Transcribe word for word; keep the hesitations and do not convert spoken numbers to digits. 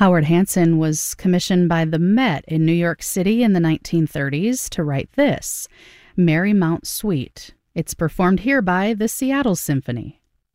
Howard Hanson was commissioned by the Met in New York City in the nineteen thirties to write this, Marymount Suite. It's performed here by the Seattle Symphony.